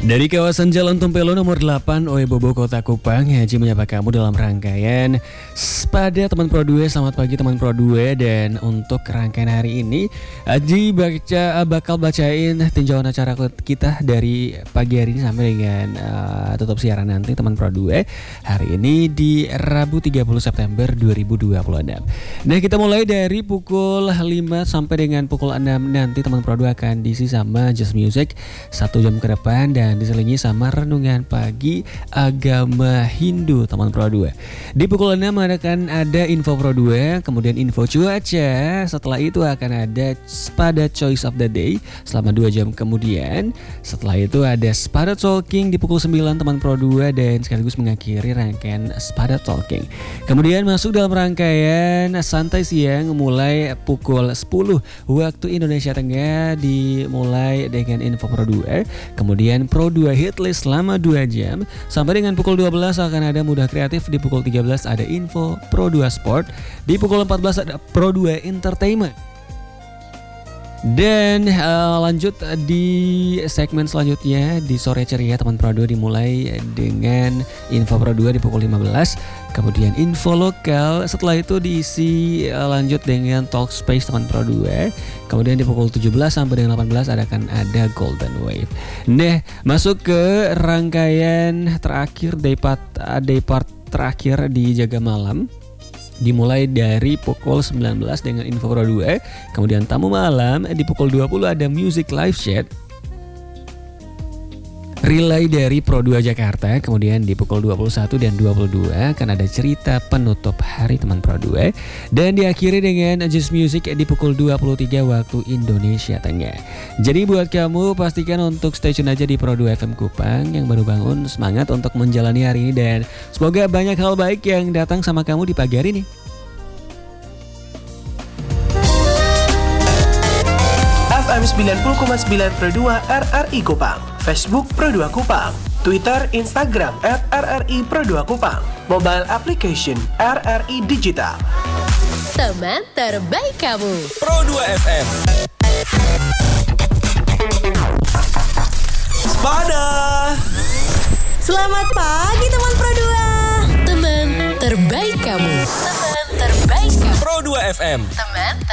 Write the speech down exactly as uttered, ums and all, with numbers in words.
Dari kawasan Jalan Tumpelo nomor delapan, Oebobo, Kota Kupang, Haji menyapa kamu dalam rangkaian Spada Teman Pro dua. Selamat pagi teman Pro dua. Dan untuk rangkaian hari ini, Haji baca, bakal bacain tinjauan acara kita dari pagi hari ini sampai dengan uh, tutup siaran nanti teman Pro dua. Hari ini di Rabu tiga puluh September dua ribu dua puluh enam. Nah, kita mulai dari pukul lima sampai dengan pukul enam nanti teman Pro dua akan diisi sama Just Music satu jam ke depan dan diselingi sama renungan pagi agama Hindu teman Pro dua. Di pukul enam akan ada info Pro dua, kemudian info cuaca. Setelah itu akan ada Spada Choice of the Day selama dua jam kemudian. Setelah itu ada Spada Talking di pukul sembilan teman Pro dua dan sekaligus mengakhiri rangkaian Spada Talking. Kemudian masuk dalam rangkaian Santai Siang mulai pukul sepuluh waktu Indonesia Tengah, dimulai dengan info Pro dua. Kemudian Pro dua Hitlist selama dua jam sampai dengan pukul dua belas akan ada Mudah Kreatif. Di pukul tiga belas ada info Pro dua Sport. Di pukul empat belas ada Pro dua Entertainment. Dan uh, lanjut di segmen selanjutnya di Sore Ceria teman Pro dua dimulai dengan info Pro dua di pukul lima belas. Kemudian info lokal, setelah itu diisi uh, lanjut dengan Talk Space teman Pro dua. Kemudian di pukul tujuh belas sampai dengan delapan belas ada akan ada Golden Wave. Nah, masuk ke rangkaian terakhir day part, day part terakhir di Jaga Malam. Dimulai dari pukul sembilan belas dengan info Pro dua. Kemudian tamu malam di pukul dua puluh ada Music Live Chat Relay dari Pro dua Jakarta. Kemudian di pukul dua puluh satu dan dua puluh dua akan ada cerita penutup hari teman Pro dua. Dan diakhiri dengan Just Music di pukul dua puluh tiga waktu Indonesia Tengah. Jadi buat kamu pastikan untuk stay tune aja di Pro dua F M Kupang yang baru bangun. Semangat untuk menjalani hari ini dan semoga banyak hal baik yang datang sama kamu di pagi hari ini. F M sembilan puluh koma sembilan Pro dua R R I Kupang, Facebook Pro dua Kupang, Twitter, Instagram at R R I Pro dua Kupang, mobile application R R I Digital. Teman terbaik kamu, Pro dua F M. Spada. Selamat pagi teman Pro dua. Teman terbaik kamu. Teman terbaik kamu. Pro dua F M. Teman